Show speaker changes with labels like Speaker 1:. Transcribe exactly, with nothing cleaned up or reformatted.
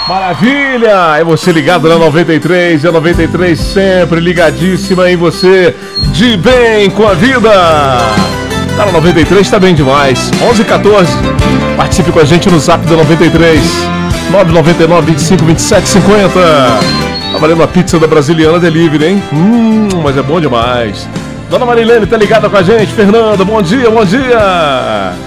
Speaker 1: Maravilha! É você ligado na noventa e três, e a noventa e três sempre ligadíssima em você, de bem com a vida. Tá na noventa e três, tá bem demais. onze e quatorze. Participe com a gente no zap da noventa e três, nove nove nove, vinte e cinco, vinte e sete, cinquenta. Tá valendo a pizza da Brasiliana Delivery, hein? Hum, mas é bom demais. Dona Marilene tá ligada com a gente. Fernanda, bom dia, bom dia.